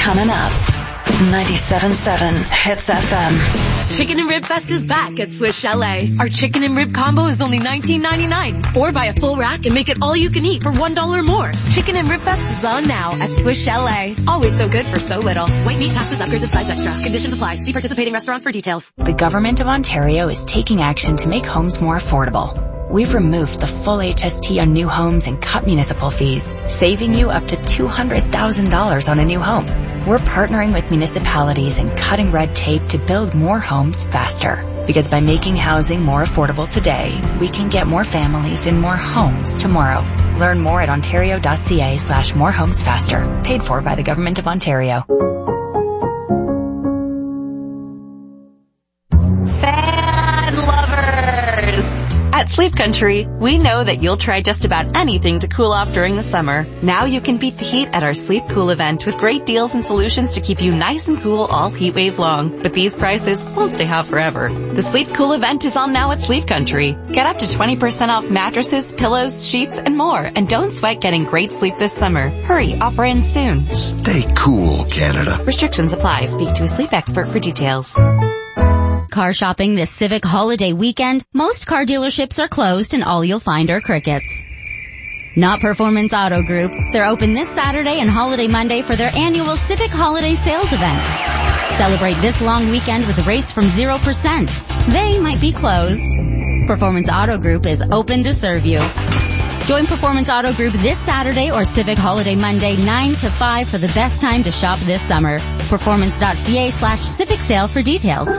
coming up. 97.7 Hits FM. Chicken and Rib Fest is back at Swiss Chalet. Our chicken and rib combo is only $19.99. Or buy a full rack and make it all you can eat for $1 more. Chicken and Rib Fest is on now at Swiss Chalet. Always so good for so little. White meat, taxes, upgrades of size extra. Conditions apply. See participating restaurants for details. The Government of Ontario is taking action to make homes more affordable. We've removed the full HST on new homes and cut municipal fees, saving you up to $200,000 on a new home. We're partnering with municipalities and cutting red tape to build more homes faster. Because by making housing more affordable today, we can get more families in more homes tomorrow. Learn more at ontario.ca/morehomesfaster. Paid for by the Government of Ontario. Fan lovers! At Sleep Country, we know that you'll try just about anything to cool off during the summer. Now you can beat the heat at our Sleep Cool event with great deals and solutions to keep you nice and cool all heat wave long. But these prices won't stay hot forever. The Sleep Cool event is on now at Sleep Country. Get up to 20% off mattresses, pillows, sheets, and more. And don't sweat getting great sleep this summer. Hurry, offer ends soon. Stay cool, Canada. Restrictions apply. Speak to a sleep expert for details. Car shopping this Civic holiday weekend, most car dealerships are closed and all you'll find are crickets. Not Performance Auto Group. They're open this Saturday and Holiday Monday for their annual Civic Holiday Sales event. Celebrate this long weekend with rates from 0%. They might be closed. Performance Auto Group is open to serve you. Join Performance Auto Group this Saturday or Civic Holiday Monday 9 to 5 for the best time to shop this summer. Performance.ca/Civic Sale for details.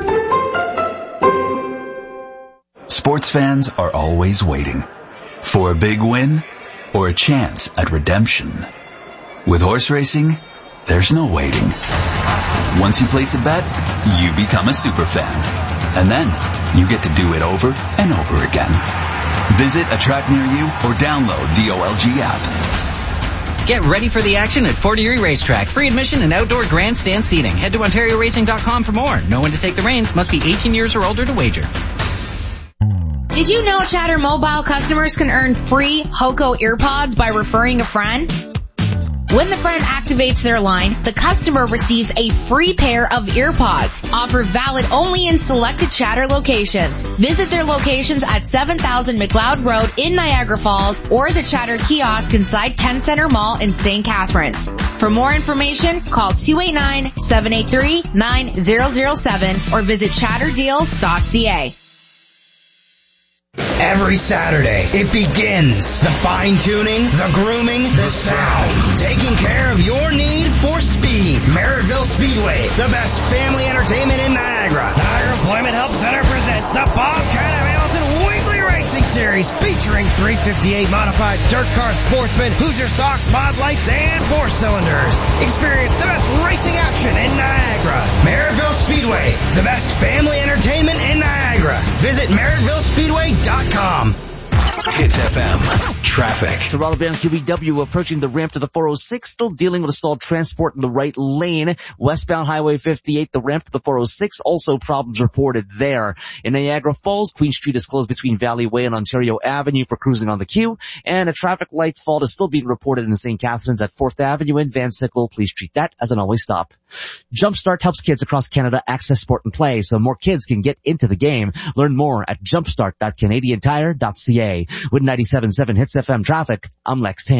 Sports fans are always waiting for a big win or a chance at redemption. With horse racing, there's no waiting. Once you place a bet, you become a super fan. And then you get to do it over and over again. Visit a track near you or download the OLG app. Get ready for the action at Fort Erie Racetrack. Free admission and outdoor grandstand seating. Head to OntarioRacing.com for more. Know when to take the reins. Must be 18 years or older to wager. Did you know Chatter Mobile customers can earn free Hoco earpods by referring a friend? When the friend activates their line, the customer receives a free pair of earpods. Offer valid only in selected Chatter locations. Visit their locations at 7000 McLeod Road in Niagara Falls or the Chatter kiosk inside Penn Center Mall in St. Catharines. For more information, call 289-783-9007 or visit chatterdeals.ca. Every Saturday, it begins. The fine-tuning, the grooming, the sound. Taking care of your need for speed. Merrittville Speedway, the best family entertainment in Niagara. Niagara Employment Help Center presents the Bobcat of Hamilton Weekly Racing Series, featuring 358 modified dirt car sportsmen, Hoosier stocks, mod lights, and 4-cylinders. Experience the best racing action in Niagara. Merrittville Speedway, the best family entertainment in Niagara. Visit merrittvillespeedway.com. Hits FM. Traffic. Toronto bound QEW approaching the ramp to the 406, still dealing with a stalled transport in the right lane. Westbound Highway 58, the ramp to the 406, also problems reported there. In Niagara Falls, Queen Street is closed between Valley Way and Ontario Avenue for cruising on the queue, and a traffic light fault is still being reported in St. Catharines at 4th Avenue and Van Sickle. Please treat that as an always stop. Jumpstart helps kids across Canada access sport and play so more kids can get into the game. Learn more at jumpstart.canadiantire.ca. With 97.7 Hits FM traffic, I'm Lex Tam.